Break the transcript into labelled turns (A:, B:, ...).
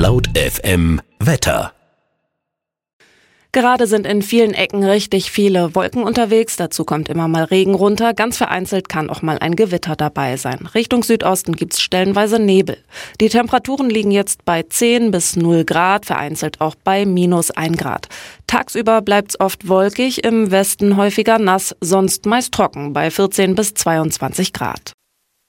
A: Laut FM Wetter.
B: Gerade sind in vielen Ecken richtig viele Wolken unterwegs, dazu kommt immer mal Regen runter, ganz vereinzelt kann auch mal ein Gewitter dabei sein. Richtung Südosten gibt's stellenweise Nebel. Die Temperaturen liegen jetzt bei 10 bis 0 Grad, vereinzelt auch bei -1 Grad. Tagsüber bleibt's oft wolkig, im Westen häufiger nass, sonst meist trocken bei 14 bis 22 Grad.